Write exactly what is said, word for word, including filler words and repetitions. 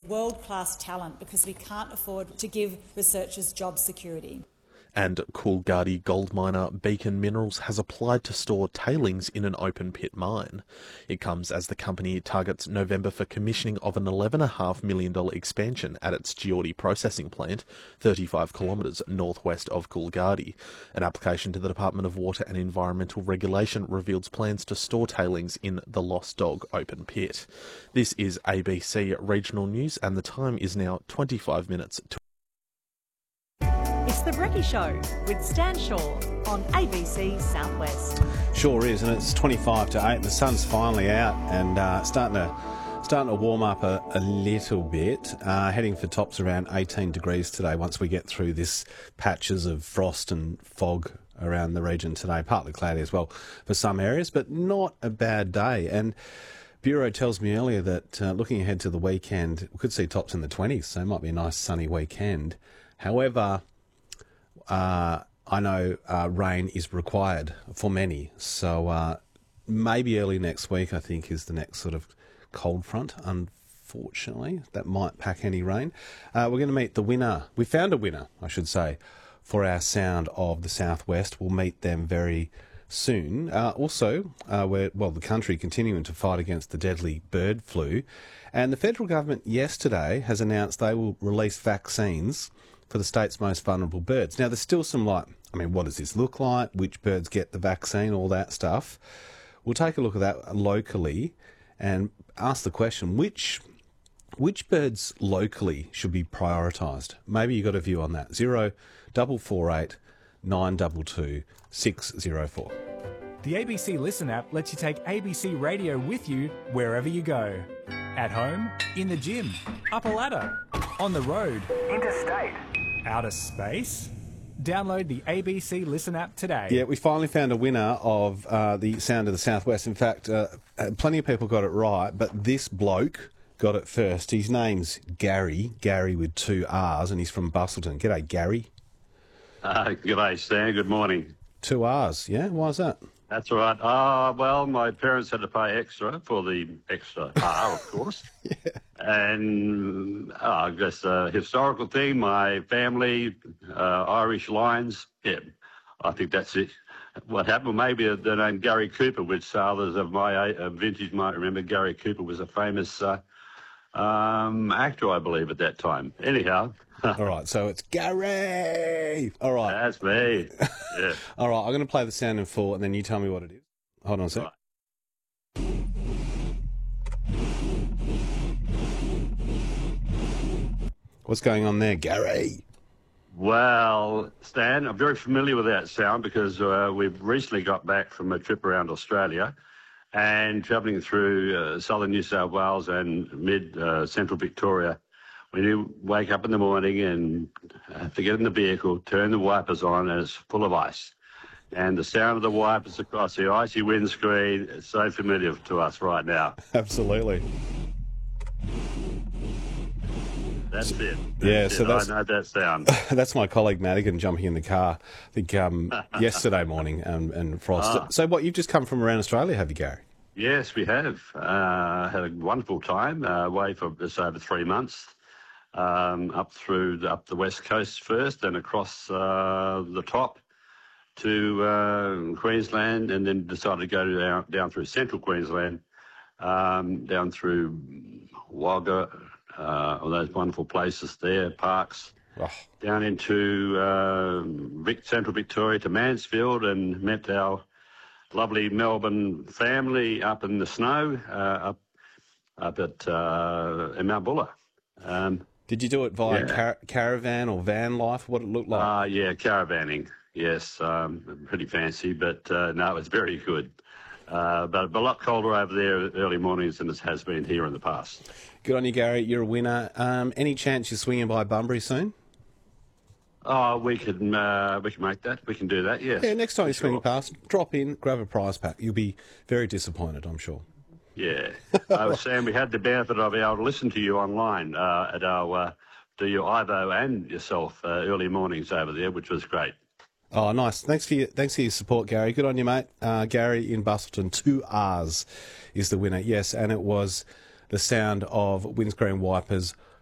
world-class talent because we can't afford to give researchers job security. And Coolgardie gold miner Beacon Minerals has applied to store tailings in an open pit mine. It comes as the company targets November for commissioning of an eleven point five million dollars expansion at its Geordie processing plant, thirty-five kilometres northwest of Coolgardie. An application to the Department of Water and Environmental Regulation reveals plans to store tailings in the Lost Dog open pit. This is A B C Regional News, and the time is now twenty-five minutes to It's the Brekkie Show with Stan Shaw on A B C Southwest. Sure is, and it's twenty-five to eight, and the sun's finally out and uh, starting to starting to warm up a, a little bit. Uh, heading for tops around eighteen degrees today once we get through this patches of frost and fog around the region today. Partly cloudy as well for some areas, but not a bad day. And Bureau tells me earlier that uh, looking ahead to the weekend, we could see tops in the twenties, so it might be a nice sunny weekend. However, Uh, I know uh, rain is required for many, so uh, maybe early next week, I think, is the next sort of cold front, unfortunately. That might pack any rain. Uh, we're going to meet the winner. We found a winner, I should say, for our Sound of the Southwest. We'll meet them very soon. Uh, also, uh, we're, well, the country continuing to fight against the deadly bird flu. And the federal government yesterday has announced they will release vaccines for the state's most vulnerable birds. Now, there's still some, like, I mean, what does this look like? Which birds get the vaccine? All that stuff. We'll take a look at that locally and ask the question, which which birds locally should be prioritised? Maybe you got a view on that. Zero double four eight nine two two six zero four. The A B C Listen app lets you take A B C Radio with you wherever you go. At home, in the gym, up a ladder, on the road, interstate, outer space. Download the A B C Listen app today. Yeah, we finally found a winner of uh, the Sound of the Southwest. In fact, uh, plenty of people got it right, but this bloke got it first. His name's Gary, Gary with two R's, and he's from Bustleton. G'day, Gary. Uh, g'day, Stan. Good morning. Two R's, yeah? Why is that? That's right. Uh, well, my parents had to pay extra for the extra R, of course. Yeah. And uh, I guess a historical thing, my family, uh, Irish lines, yeah, I think that's it. What happened, maybe the name Gary Cooper, which others of my uh, vintage might remember. Gary Cooper was a famous uh, um, actor, I believe, at that time. Anyhow. All right, so it's Gary. All right. That's me. Yeah. All right, I'm going to play the sound in full, and then you tell me what it is. Hold on a sec. Right. What's going on there, Gary? Well, Stan, I'm very familiar with that sound because uh, we've recently got back from a trip around Australia and travelling through uh, southern New South Wales and mid-central uh, Victoria. When you wake up in the morning and have to get in the vehicle, turn the wipers on, and it's full of ice. And the sound of the wipers across the icy windscreen is so familiar to us right now. Absolutely. That's it. That's yeah, it. so that's, I know that sound. That's my colleague Madigan jumping in the car, I think, um, yesterday morning, and, and Frost. Ah. So what, you've just come from around Australia, have you, Gary? Yes, we have. Uh, had a wonderful time, uh, away for just over three months. Um, up through the, up the west coast first, then across uh, the top to uh, Queensland, and then decided to go down, down through central Queensland, um, down through Wagga, uh, all those wonderful places there, parks, oh. down into uh, Vic, central Victoria to Mansfield, and met our lovely Melbourne family up in the snow, uh, up up at uh, in Mount Buller. Um, Did you do it via yeah. car- caravan or van life? What it looked like? Uh, yeah, caravanning. Yes, um, pretty fancy, but uh, no, it's very good. Uh, but a lot colder over there early mornings than it has been here in the past. Good on you, Gary. You're a winner. Um, any chance you're swinging by Bunbury soon? Oh, we can uh, we can make that. We can do that, yes. Yeah, next time you're sure. swinging past, drop in, grab a prize pack. You'll be very disappointed, I'm sure. Yeah. uh, Sam, we had the benefit of being able to listen to you online uh, at our, uh, to your Ivo and yourself uh, early mornings over there, which was great. Oh, nice. Thanks for your, thanks for your support, Gary. Good on you, mate. Uh, Gary in Bustleton, two R's is the winner. Yes, and it was the sound of windscreen wipers